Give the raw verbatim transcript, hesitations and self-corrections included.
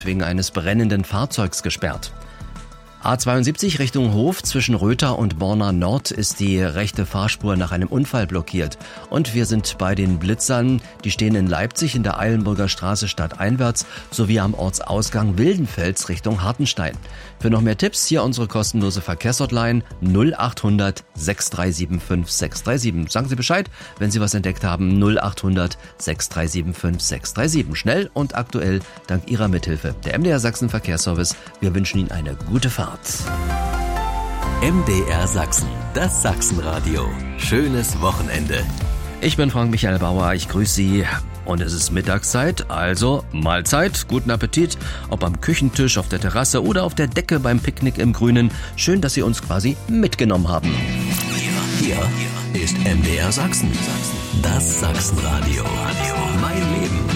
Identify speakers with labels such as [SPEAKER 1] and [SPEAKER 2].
[SPEAKER 1] wegen eines brennenden Fahrzeugs gesperrt. A zweiundsiebzig Richtung Hof zwischen Rötha und Borna Nord ist die rechte Fahrspur nach einem Unfall blockiert. Und wir sind bei den Blitzern, die stehen in Leipzig in der Eilenburger Straße stadteinwärts sowie am Ortsausgang Wildenfels Richtung Hartenstein. Für noch mehr Tipps hier unsere kostenlose Verkehrshotline null achthundert sechs drei sieben fünf sechs drei sieben. Sagen Sie Bescheid, wenn Sie was entdeckt haben, null achthundert sechs drei sieben fünf sechs drei sieben. Schnell und aktuell dank Ihrer Mithilfe. Der M D R Sachsen Verkehrsservice, wir wünschen Ihnen eine gute Fahrt.
[SPEAKER 2] M D R Sachsen, das Sachsenradio. Schönes Wochenende.
[SPEAKER 1] Ich bin Frank Michael Bauer, ich grüße Sie. Und es ist Mittagszeit, also Mahlzeit, guten Appetit, ob am Küchentisch, auf der Terrasse oder auf der Decke beim Picknick im Grünen. Schön, dass Sie uns quasi mitgenommen haben.
[SPEAKER 2] Hier, hier ist M D R Sachsen, das Sachsenradio. Mein Leben.